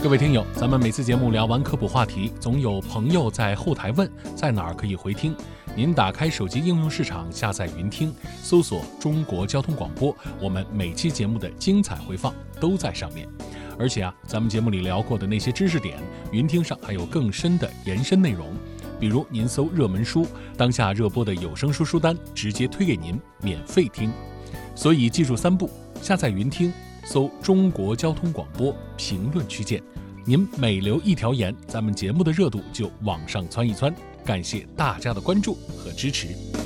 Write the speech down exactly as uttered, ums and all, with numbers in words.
各位听友，咱们每次节目聊完科普话题，总有朋友在后台问在哪儿可以回听。您打开手机应用市场，下载云听，搜索中国交通广播，我们每期节目的精彩回放都在上面。而且啊，咱们节目里聊过的那些知识点，云听上还有更深的延伸内容。比如您搜热门书，当下热播的有声书书单直接推给您免费听。所以记住三步：下载云听，搜中国交通广播，评论区见。您每留一条言，咱们节目的热度就往上窜一窜。感谢大家的关注和支持。